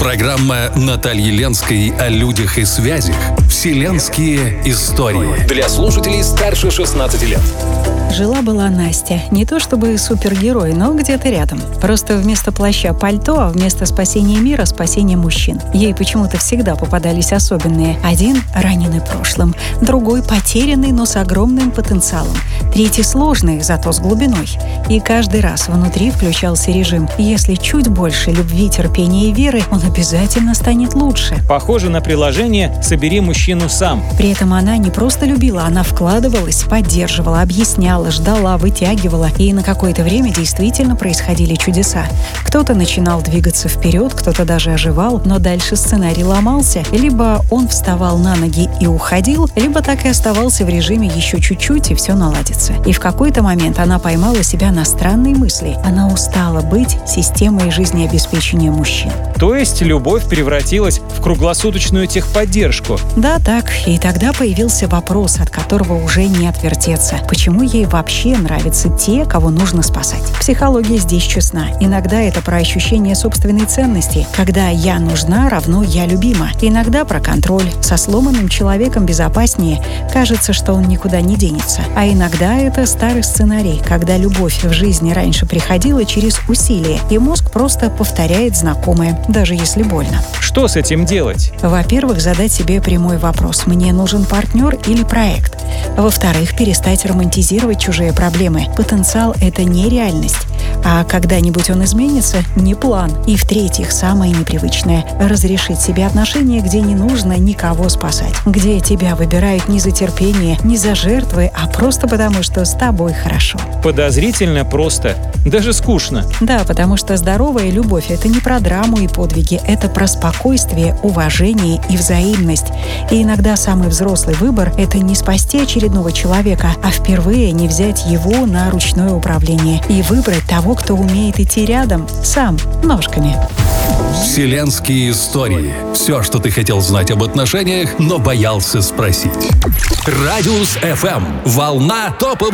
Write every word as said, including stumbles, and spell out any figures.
Программа Натальи Ленской о людях и связях. Вселенские истории. Для слушателей старше шестнадцати лет. Жила-была Настя. Не то чтобы супергерой, но где-то рядом. Просто вместо плаща пальто, а вместо спасения мира — спасение мужчин. Ей почему-то всегда попадались особенные. Один раненый прошлым, другой потерянный, но с огромным потенциалом. Третий сложный, зато с глубиной. И каждый раз внутри включался режим: если чуть больше любви, терпения и веры, он обязательно станет лучше. Похоже на приложение «Собери мужчину сам». При этом она не просто любила, она вкладывалась, поддерживала, объясняла, ждала, вытягивала, и на какое-то время действительно происходили чудеса. Кто-то начинал двигаться вперед, кто-то даже оживал, но дальше сценарий ломался. Либо он вставал на ноги и уходил, либо так и оставался в режиме «еще чуть-чуть, и все наладится». И в какой-то момент она поймала себя на странные мысли. Она устала быть системой жизнеобеспечения мужчин. То есть любовь превратилась в круглосуточную техподдержку? Да, так. И тогда появился вопрос, от которого уже не отвертеться. Почему ей вообще нравятся те, кого нужно спасать? Психология здесь честна. Иногда это про ощущение собственной ценности, когда «я нужна» равно «я любима». Иногда про контроль. Со сломанным человеком безопаснее. Кажется, что он никуда не денется. А иногда это старый сценарий, когда любовь в жизни раньше приходила через усилие, и мозг просто повторяет знакомое, даже если больно. Что с этим делать? Во-первых, задать себе прямой вопрос: мне нужен партнер или проект? Во-вторых, перестать романтизировать чужие проблемы. Потенциал — это не реальность. А когда-нибудь он изменится — не план. И в-третьих, самое непривычное — разрешить себе отношения, где не нужно никого спасать. Где тебя выбирают не за терпение, не за жертвы, а просто потому, что с тобой хорошо. Подозрительно просто. Даже скучно. Да, потому что здоровая любовь — это не про драму и подвиги. Это про спокойствие, уважение и взаимность. И иногда самый взрослый выбор — это не спасти очередного человека, а впервые не взять его на ручное управление и выбрать того, кто умеет идти рядом, сам, ножками. Вселенские истории. Все, что ты хотел знать об отношениях, но боялся спросить. Радиус эф эм. Волна топовых